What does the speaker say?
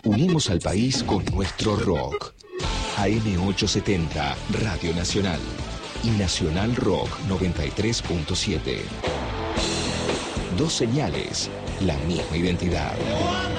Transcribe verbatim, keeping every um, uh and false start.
Unimos al país con nuestro rock. A M ochocientos setenta, Radio Nacional. Y Nacional Rock noventa y tres punto siete. Dos señales, la misma identidad.